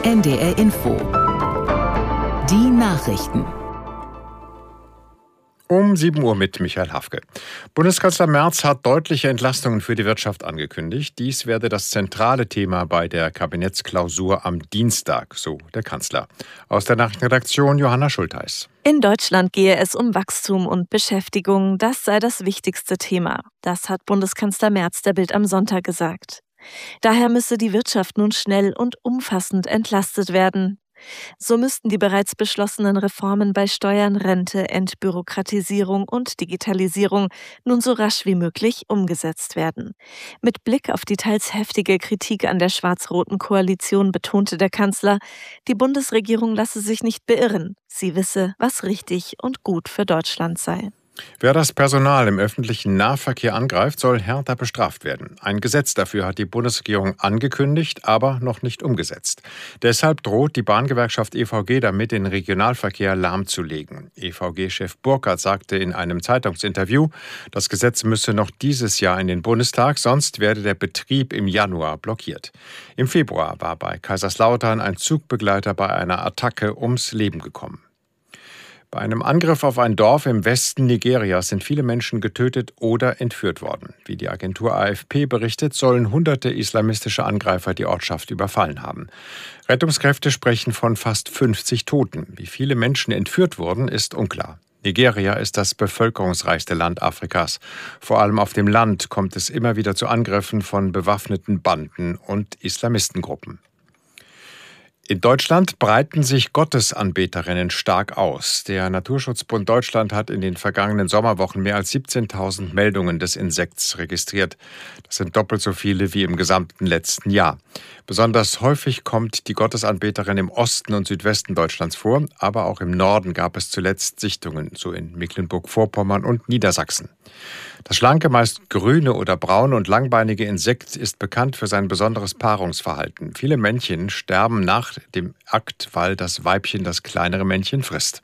NDR Info. Die Nachrichten. Um 7 Uhr mit Michael Hafke. Bundeskanzler Merz hat deutliche Entlastungen für die Wirtschaft angekündigt. Dies werde das zentrale Thema bei der Kabinettsklausur am Dienstag, so der Kanzler. Aus der Nachrichtenredaktion Johanna Schultheis. In Deutschland gehe es um Wachstum und Beschäftigung. Das sei das wichtigste Thema. Das hat Bundeskanzler Merz der Bild am Sonntag gesagt. Daher müsse die Wirtschaft nun schnell und umfassend entlastet werden. So müssten die bereits beschlossenen Reformen bei Steuern, Rente, Entbürokratisierung und Digitalisierung nun so rasch wie möglich umgesetzt werden. Mit Blick auf die teils heftige Kritik an der schwarz-roten Koalition betonte der Kanzler, die Bundesregierung lasse sich nicht beirren. Sie wisse, was richtig und gut für Deutschland sei. Wer das Personal im öffentlichen Nahverkehr angreift, soll härter bestraft werden. Ein Gesetz dafür hat die Bundesregierung angekündigt, aber noch nicht umgesetzt. Deshalb droht die Bahngewerkschaft EVG damit, den Regionalverkehr lahmzulegen. EVG-Chef Burkhardt sagte in einem Zeitungsinterview, das Gesetz müsse noch dieses Jahr in den Bundestag, sonst werde der Betrieb im Januar blockiert. Im Februar war bei Kaiserslautern ein Zugbegleiter bei einer Attacke ums Leben gekommen. Bei einem Angriff auf ein Dorf im Westen Nigerias sind viele Menschen getötet oder entführt worden. Wie die Agentur AFP berichtet, sollen hunderte islamistische Angreifer die Ortschaft überfallen haben. Rettungskräfte sprechen von fast 50 Toten. Wie viele Menschen entführt wurden, ist unklar. Nigeria ist das bevölkerungsreichste Land Afrikas. Vor allem auf dem Land kommt es immer wieder zu Angriffen von bewaffneten Banden und Islamistengruppen. In Deutschland breiten sich Gottesanbeterinnen stark aus. Der Naturschutzbund Deutschland hat in den vergangenen Sommerwochen mehr als 17.000 Meldungen des Insekts registriert. Das sind doppelt so viele wie im gesamten letzten Jahr. Besonders häufig kommt die Gottesanbeterin im Osten und Südwesten Deutschlands vor, aber auch im Norden gab es zuletzt Sichtungen, so in Mecklenburg-Vorpommern und Niedersachsen. Das schlanke, meist grüne oder braune und langbeinige Insekt ist bekannt für sein besonderes Paarungsverhalten. Viele Männchen sterben nach dem Akt, weil das Weibchen das kleinere Männchen frisst.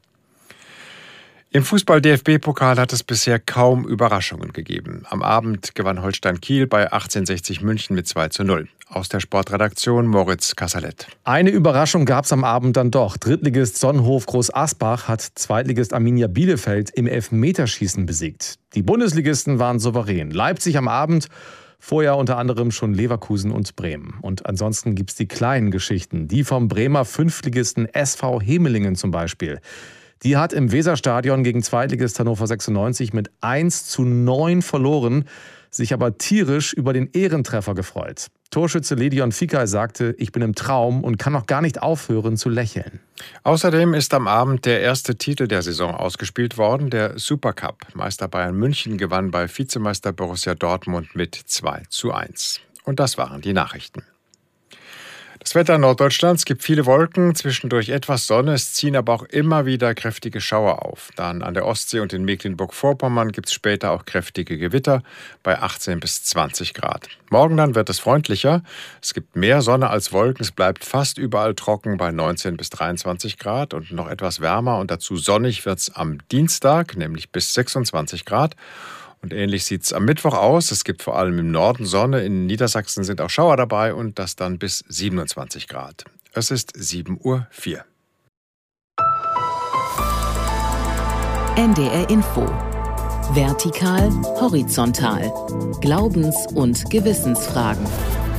Im Fußball-DFB-Pokal hat es bisher kaum Überraschungen gegeben. Am Abend gewann Holstein Kiel bei 1860 München mit 2:0. Aus der Sportredaktion Moritz Kassalet. Eine Überraschung gab es am Abend dann doch. Drittligist Sonnenhof Groß Asbach hat Zweitligist Arminia Bielefeld im Elfmeterschießen besiegt. Die Bundesligisten waren souverän. Leipzig am Abend, vorher unter anderem schon Leverkusen und Bremen. Und ansonsten gibt es die kleinen Geschichten. Die vom Bremer Fünftligisten SV Hemelingen zum Beispiel. Die hat im Weserstadion gegen Zweitligist Hannover 96 mit 1:9 verloren, sich aber tierisch über den Ehrentreffer gefreut. Torschütze Ledion Fikay sagte, ich bin im Traum und kann noch gar nicht aufhören zu lächeln. Außerdem ist am Abend der erste Titel der Saison ausgespielt worden, der Supercup. Meister Bayern München gewann bei Vizemeister Borussia Dortmund mit 2:1. Und das waren die Nachrichten. Das Wetter in Norddeutschlands gibt viele Wolken, zwischendurch etwas Sonne, es ziehen aber auch immer wieder kräftige Schauer auf. Dann an der Ostsee und in Mecklenburg-Vorpommern gibt es später auch kräftige Gewitter bei 18 bis 20 Grad. Morgen dann wird es freundlicher, es gibt mehr Sonne als Wolken, es bleibt fast überall trocken bei 19 bis 23 Grad und noch etwas wärmer und dazu sonnig wird es am Dienstag, nämlich bis 26 Grad. Und ähnlich sieht es am Mittwoch aus. Es gibt vor allem im Norden Sonne, in Niedersachsen sind auch Schauer dabei und das dann bis 27 Grad. Es ist 7:04 Uhr. NDR Info. Vertikal, horizontal. Glaubens- und Gewissensfragen.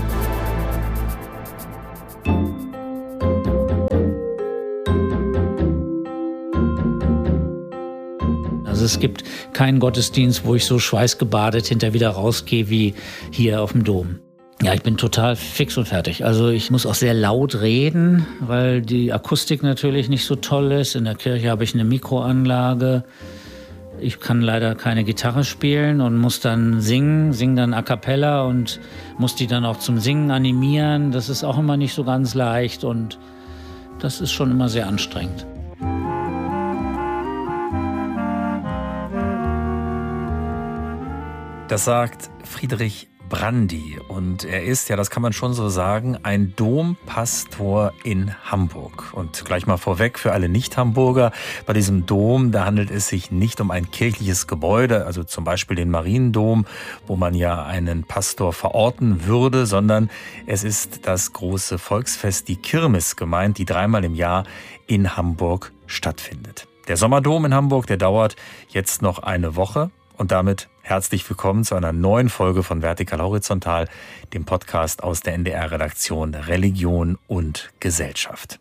Also es gibt keinen Gottesdienst, wo ich so schweißgebadet hinterher wieder rausgehe wie hier auf dem Dom. Ja, ich bin total fix und fertig. Also ich muss auch sehr laut reden, weil die Akustik natürlich nicht so toll ist. In der Kirche habe ich eine Mikroanlage. Ich kann leider keine Gitarre spielen und muss dann singe dann a cappella und muss die dann auch zum Singen animieren. Das ist auch immer nicht so ganz leicht und das ist schon immer sehr anstrengend. Das sagt Friedrich Brandi. Und er ist, ja, das kann man schon so sagen, ein Dompastor in Hamburg. Und gleich mal vorweg für alle Nicht-Hamburger, bei diesem Dom, da handelt es sich nicht um ein kirchliches Gebäude, also zum Beispiel den Mariendom, wo man ja einen Pastor verorten würde, sondern es ist das große Volksfest, die Kirmes gemeint, die 3-mal im Jahr in Hamburg stattfindet. Der Sommerdom in Hamburg, der dauert jetzt noch eine Woche. Und damit herzlich willkommen zu einer neuen Folge von Vertikal Horizontal, dem Podcast aus der NDR-Redaktion Religion und Gesellschaft.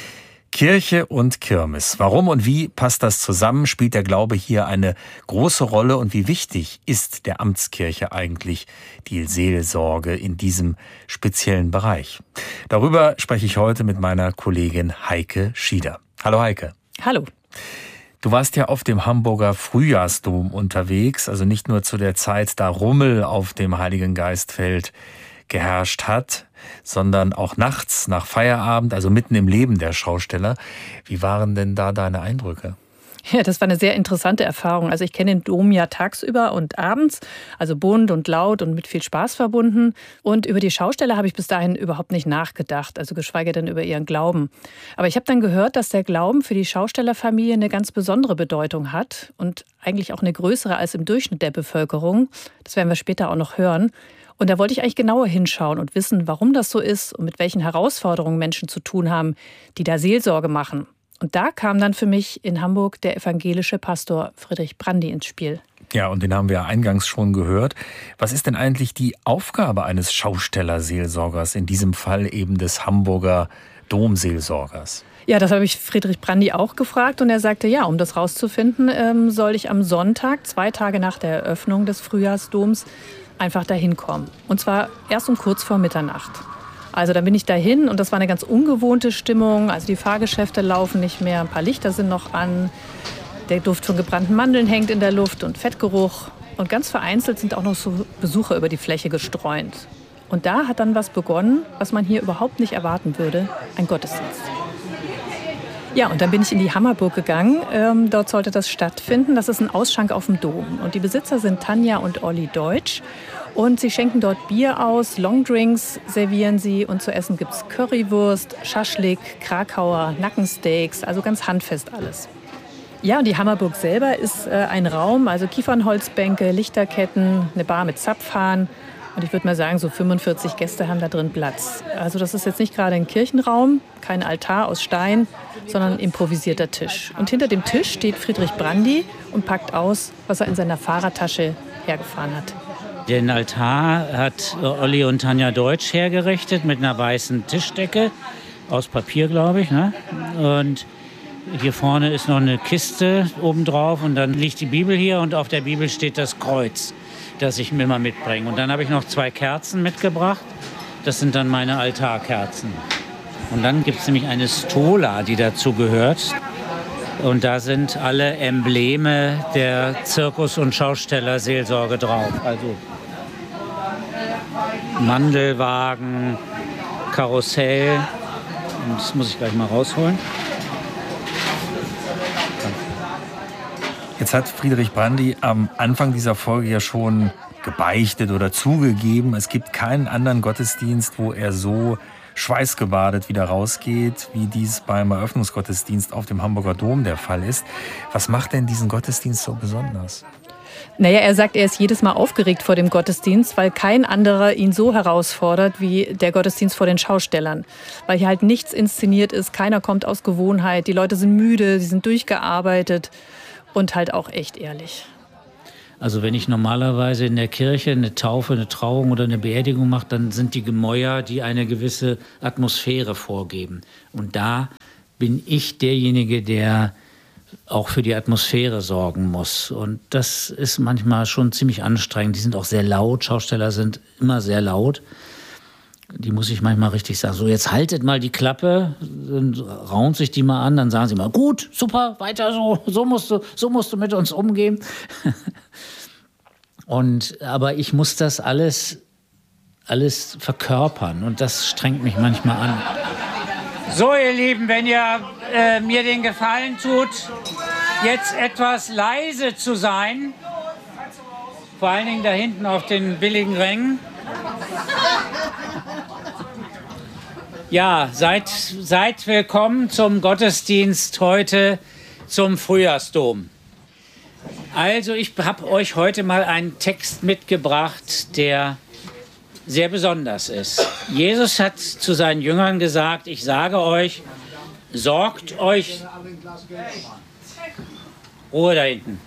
Kirche und Kirmes. Warum und wie passt das zusammen? Spielt der Glaube hier eine große Rolle? Und wie wichtig ist der Amtskirche eigentlich die Seelsorge in diesem speziellen Bereich? Darüber spreche ich heute mit meiner Kollegin Heike Schieder. Hallo Heike. Hallo. Du warst ja auf dem Hamburger Frühjahrsdom unterwegs, also nicht nur zu der Zeit, da Rummel auf dem Heiligen Geistfeld geherrscht hat, sondern auch nachts nach Feierabend, also mitten im Leben der Schausteller. Wie waren denn da deine Eindrücke? Ja, das war eine sehr interessante Erfahrung. Also ich kenne den Dom ja tagsüber und abends, also bunt und laut und mit viel Spaß verbunden. Und über die Schausteller habe ich bis dahin überhaupt nicht nachgedacht, also geschweige denn über ihren Glauben. Aber ich habe dann gehört, dass der Glauben für die Schaustellerfamilie eine ganz besondere Bedeutung hat und eigentlich auch eine größere als im Durchschnitt der Bevölkerung. Das werden wir später auch noch hören. Und da wollte ich eigentlich genauer hinschauen und wissen, warum das so ist und mit welchen Herausforderungen Menschen zu tun haben, die da Seelsorge machen. Und da kam dann für mich in Hamburg der evangelische Pastor Friedrich Brandi ins Spiel. Ja, und den haben wir eingangs schon gehört. Was ist denn eigentlich die Aufgabe eines Schaustellerseelsorgers, in diesem Fall eben des Hamburger Domseelsorgers? Ja, das habe ich Friedrich Brandi auch gefragt und er sagte, ja, um das rauszufinden, soll ich am Sonntag, 2 Tage nach der Eröffnung des Frühjahrsdoms, einfach dahin kommen. Und zwar erst um kurz vor Mitternacht. Also dann bin ich dahin und das war eine ganz ungewohnte Stimmung. Also die Fahrgeschäfte laufen nicht mehr, ein paar Lichter sind noch an. Der Duft von gebrannten Mandeln hängt in der Luft und Fettgeruch. Und ganz vereinzelt sind auch noch so Besucher über die Fläche gestreunt. Und da hat dann was begonnen, was man hier überhaupt nicht erwarten würde, ein Gottesdienst. Ja, und dann bin ich in die Hammerburg gegangen. Dort sollte das stattfinden. Das ist ein Ausschank auf dem Dom. Und die Besitzer sind Tanja und Olli Deutsch. Und sie schenken dort Bier aus, Longdrinks servieren sie. Und zu essen gibt es Currywurst, Schaschlik, Krakauer, Nackensteaks. Also ganz handfest alles. Ja, und die Hammerburg selber ist ein Raum, also Kiefernholzbänke, Lichterketten, eine Bar mit Zapfhahn. Und ich würde mal sagen, so 45 Gäste haben da drin Platz. Also das ist jetzt nicht gerade ein Kirchenraum, kein Altar aus Stein, sondern ein improvisierter Tisch. Und hinter dem Tisch steht Friedrich Brandi und packt aus, was er in seiner Fahrradtasche hergefahren hat. Den Altar hat Olli und Tanja Deutsch hergerichtet mit einer weißen Tischdecke, aus Papier, glaube ich. Ne? Und hier vorne ist noch eine Kiste obendrauf und dann liegt die Bibel hier und auf der Bibel steht das Kreuz, das ich mir immer mitbringe. Und dann habe ich noch 2 Kerzen mitgebracht. Das sind dann meine Altarkerzen. Und dann gibt es nämlich eine Stola, die dazu gehört. Und da sind alle Embleme der Zirkus- und Schaustellerseelsorge drauf. Also Mandelwagen, Karussell. Und das muss ich gleich mal rausholen. Jetzt hat Friedrich Brandi am Anfang dieser Folge ja schon gebeichtet oder zugegeben, es gibt keinen anderen Gottesdienst, wo er so schweißgebadet wieder rausgeht, wie dies beim Eröffnungsgottesdienst auf dem Hamburger Dom der Fall ist. Was macht denn diesen Gottesdienst so besonders? Naja, er sagt, er ist jedes Mal aufgeregt vor dem Gottesdienst, weil kein anderer ihn so herausfordert wie der Gottesdienst vor den Schaustellern. Weil hier halt nichts inszeniert ist, keiner kommt aus Gewohnheit, die Leute sind müde, sie sind durchgearbeitet und halt auch echt ehrlich. Also wenn ich normalerweise in der Kirche eine Taufe, eine Trauung oder eine Beerdigung mache, dann sind die Gemäuer, die eine gewisse Atmosphäre vorgeben. Und da bin ich derjenige, der auch für die Atmosphäre sorgen muss. Und das ist manchmal schon ziemlich anstrengend. Die sind auch sehr laut. Schausteller sind immer sehr laut. Die muss ich manchmal richtig sagen, so jetzt haltet mal die Klappe, dann raunt sich die mal an, dann sagen sie mal, gut, super, weiter so, so musst du mit uns umgehen. Aber ich muss das alles verkörpern und das strengt mich manchmal an. So, ihr Lieben, wenn ihr mir den Gefallen tut, jetzt etwas leise zu sein, vor allen Dingen da hinten auf den billigen Rängen. Ja, seid willkommen zum Gottesdienst heute zum Frühjahrsdom. Also ich habe euch heute mal einen Text mitgebracht, der sehr besonders ist. Jesus hat zu seinen Jüngern gesagt, ich sage euch, sorgt euch... Ruhe da hinten.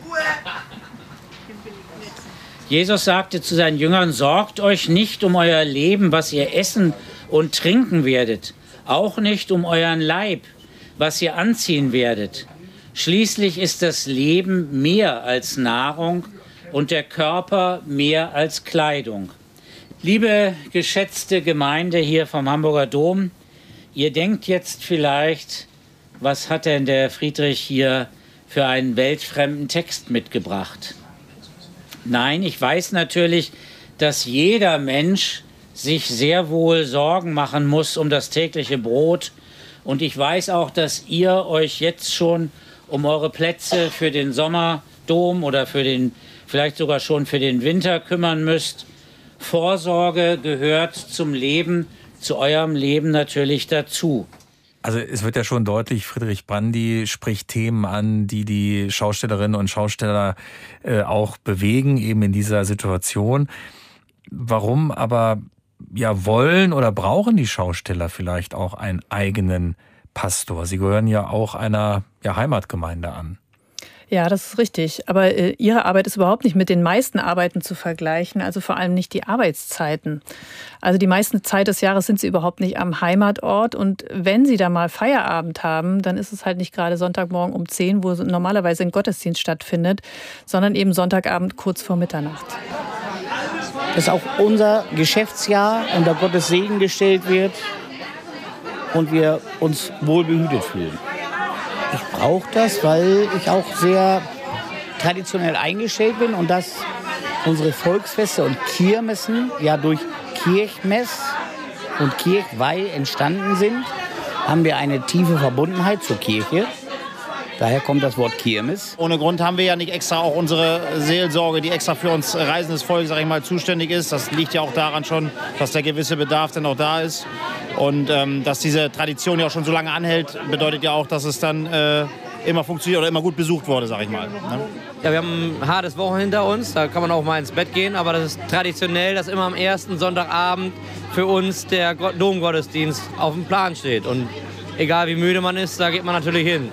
Jesus sagte zu seinen Jüngern, sorgt euch nicht um euer Leben, was ihr essen und trinken werdet, auch nicht um euren Leib, was ihr anziehen werdet. Schließlich ist das Leben mehr als Nahrung und der Körper mehr als Kleidung. Liebe geschätzte Gemeinde hier vom Hamburger Dom, ihr denkt jetzt vielleicht, was hat denn der Friedrich hier für einen weltfremden Text mitgebracht? Nein, ich weiß natürlich, dass jeder Mensch sich sehr wohl Sorgen machen muss um das tägliche Brot. Und ich weiß auch, dass ihr euch jetzt schon um eure Plätze für den Sommerdom oder vielleicht sogar schon für den Winter kümmern müsst. Vorsorge gehört zum Leben, zu eurem Leben natürlich dazu. Also es wird ja schon deutlich, Friedrich Brandy spricht Themen an, die die Schaustellerinnen und Schausteller auch bewegen, eben in dieser Situation. Warum aber wollen oder brauchen die Schausteller vielleicht auch einen eigenen Pastor? Sie gehören ja auch einer Heimatgemeinde an. Ja, das ist richtig. Aber Ihre Arbeit ist überhaupt nicht mit den meisten Arbeiten zu vergleichen, also vor allem nicht die Arbeitszeiten. Also die meiste Zeit des Jahres sind Sie überhaupt nicht am Heimatort. Und wenn Sie da mal Feierabend haben, dann ist es halt nicht gerade Sonntagmorgen um 10, wo normalerweise ein Gottesdienst stattfindet, sondern eben Sonntagabend kurz vor Mitternacht. Dass auch unser Geschäftsjahr unter Gottes Segen gestellt wird und wir uns wohlbehütet fühlen. Ich brauche das, weil ich auch sehr traditionell eingestellt bin und dass unsere Volksfeste und Kirmessen ja durch Kirchmess und Kirchweih entstanden sind, haben wir eine tiefe Verbundenheit zur Kirche. Daher kommt das Wort Kirmes. Ohne Grund haben wir ja nicht extra auch unsere Seelsorge, die extra für uns reisendes Volk, sag ich mal, zuständig ist. Das liegt ja auch daran schon, dass der gewisse Bedarf dann auch da ist. Und dass diese Tradition ja auch schon so lange anhält, bedeutet ja auch, dass es dann immer funktioniert oder immer gut besucht wurde, sag ich mal. Ne? Ja, wir haben ein hartes Wochen hinter uns, da kann man auch mal ins Bett gehen. Aber das ist traditionell, dass immer am ersten Sonntagabend für uns der Domgottesdienst auf dem Plan steht. Und egal wie müde man ist, da geht man natürlich hin.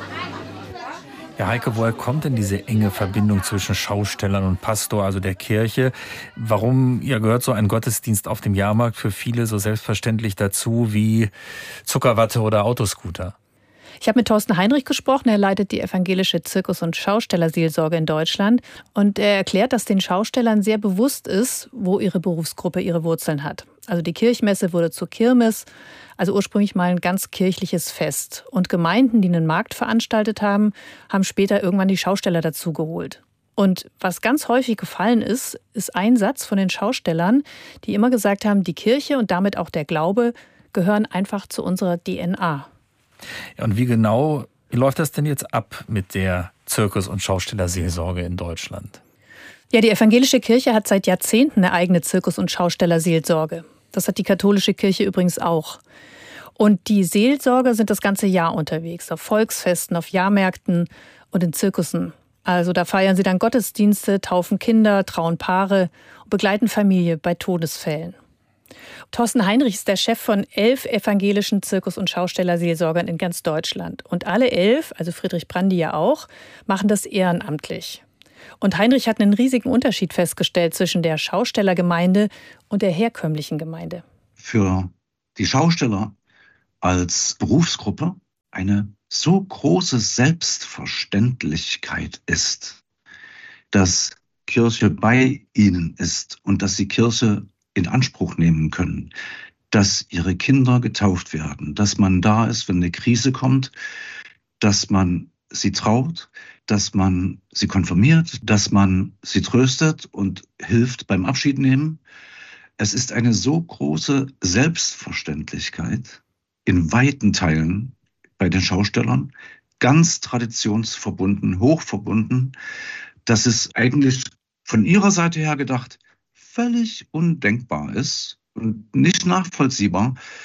Ja, Heike, woher kommt denn diese enge Verbindung zwischen Schaustellern und Pastor, also der Kirche? Warum gehört so ein Gottesdienst auf dem Jahrmarkt für viele so selbstverständlich dazu wie Zuckerwatte oder Autoscooter? Ich habe mit Thorsten Heinrich gesprochen. Er leitet die evangelische Zirkus- und Schaustellerseelsorge in Deutschland. Und er erklärt, dass den Schaustellern sehr bewusst ist, wo ihre Berufsgruppe ihre Wurzeln hat. Also die Kirchmesse wurde zur Kirmes, also ursprünglich mal ein ganz kirchliches Fest. Und Gemeinden, die einen Markt veranstaltet haben, haben später irgendwann die Schausteller dazugeholt. Und was ganz häufig gefallen ist, ist ein Satz von den Schaustellern, die immer gesagt haben, die Kirche und damit auch der Glaube gehören einfach zu unserer DNA. Ja, und wie genau läuft das denn jetzt ab mit der Zirkus- und Schaustellerseelsorge in Deutschland? Ja, die evangelische Kirche hat seit Jahrzehnten eine eigene Zirkus- und Schaustellerseelsorge. Das hat die katholische Kirche übrigens auch. Und die Seelsorger sind das ganze Jahr unterwegs, auf Volksfesten, auf Jahrmärkten und in Zirkussen. Also da feiern sie dann Gottesdienste, taufen Kinder, trauen Paare und begleiten Familie bei Todesfällen. Thorsten Heinrich ist der Chef von 11 evangelischen Zirkus- und Schaustellerseelsorgern in ganz Deutschland. Und alle 11, also Friedrich Brandy ja auch, machen das ehrenamtlich. Und Heinrich hat einen riesigen Unterschied festgestellt zwischen der Schaustellergemeinde und der herkömmlichen Gemeinde. Für die Schausteller als Berufsgruppe eine so große Selbstverständlichkeit ist, dass Kirche bei ihnen ist und dass sie Kirche in Anspruch nehmen können, dass ihre Kinder getauft werden, dass man da ist, wenn eine Krise kommt, dass man sie traut, dass man sie konfirmiert, dass man sie tröstet und hilft beim Abschied nehmen. Es ist eine so große Selbstverständlichkeit in weiten Teilen bei den Schaustellern, ganz traditionsverbunden, hochverbunden, dass es eigentlich von ihrer Seite her gedacht völlig undenkbar ist und nicht nachvollziehbar,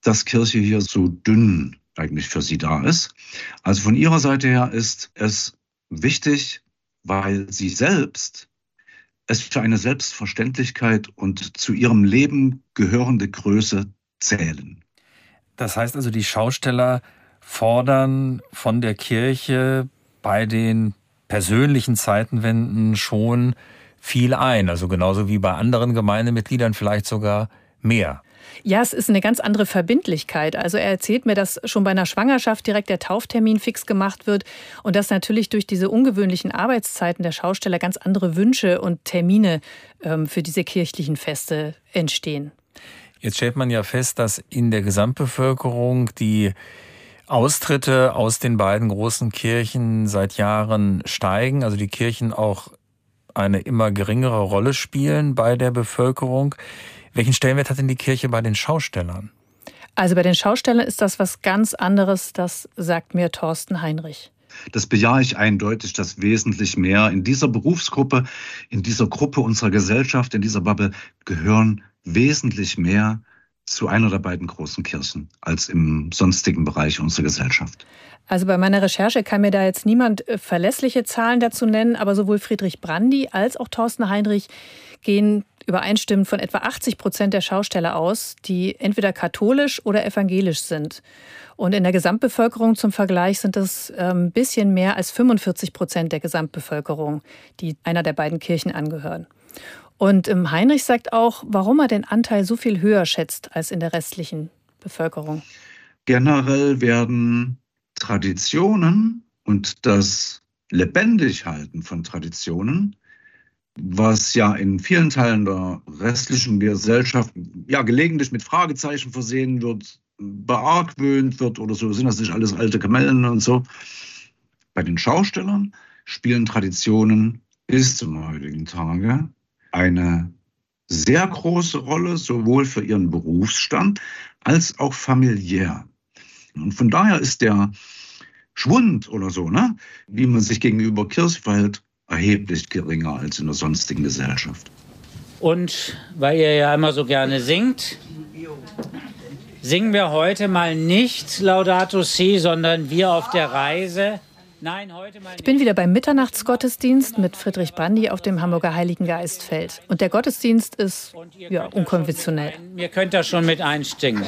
dass Kirche hier so dünn eigentlich für sie da ist. Also von ihrer Seite her ist es wichtig, weil sie selbst es für eine Selbstverständlichkeit und zu ihrem Leben gehörende Größe zählen. Das heißt also, die Schausteller fordern von der Kirche bei den persönlichen Zeitenwenden schon viel ein. Also genauso wie bei anderen Gemeindemitgliedern vielleicht sogar mehr. Ja, es ist eine ganz andere Verbindlichkeit. Also er erzählt mir, dass schon bei einer Schwangerschaft direkt der Tauftermin fix gemacht wird und dass natürlich durch diese ungewöhnlichen Arbeitszeiten der Schausteller ganz andere Wünsche und Termine für diese kirchlichen Feste entstehen. Jetzt stellt man ja fest, dass in der Gesamtbevölkerung die Austritte aus den beiden großen Kirchen seit Jahren steigen, also die Kirchen auch eine immer geringere Rolle spielen bei der Bevölkerung. Welchen Stellenwert hat denn die Kirche bei den Schaustellern? Also bei den Schaustellern ist das was ganz anderes, das sagt mir Thorsten Heinrich. Das bejahe ich eindeutig, dass wesentlich mehr in dieser Berufsgruppe, in dieser Gruppe unserer Gesellschaft, in dieser Bubble gehören wesentlich mehr zu einer der beiden großen Kirchen als im sonstigen Bereich unserer Gesellschaft. Also bei meiner Recherche kann mir da jetzt niemand verlässliche Zahlen dazu nennen, aber sowohl Friedrich Brandi als auch Thorsten Heinrich gehen übereinstimmend von etwa 80% der Schausteller aus, die entweder katholisch oder evangelisch sind. Und in der Gesamtbevölkerung zum Vergleich sind es ein bisschen mehr als 45% der Gesamtbevölkerung, die einer der beiden Kirchen angehören. Und Heinrich sagt auch, warum er den Anteil so viel höher schätzt als in der restlichen Bevölkerung. Generell werden Traditionen und das Lebendighalten von Traditionen, was ja in vielen Teilen der restlichen Gesellschaft ja gelegentlich mit Fragezeichen versehen wird, beargwöhnt wird oder so, sind das nicht alles alte Kamellen und so. Bei den Schaustellern spielen Traditionen bis zum heutigen Tage eine sehr große Rolle, sowohl für ihren Berufsstand als auch familiär. Und von daher ist der Schwund oder so, ne, wie man sich gegenüber Kirche verhält, erheblich geringer als in der sonstigen Gesellschaft. Und weil ihr ja immer so gerne singt, singen wir heute mal nicht Laudato Si, sondern Wir auf der Reise. Nein, heute mal nicht. Ich bin wieder beim Mitternachtsgottesdienst mit Friedrich Brandi auf dem Hamburger Heiligen Geistfeld. Und der Gottesdienst ist ja unkonventionell. Ihr könnt da schon mit einstimmen.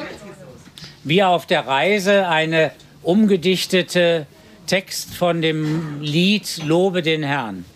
Wir auf der Reise, eine umgedichtete Text von dem Lied Lobe den Herrn.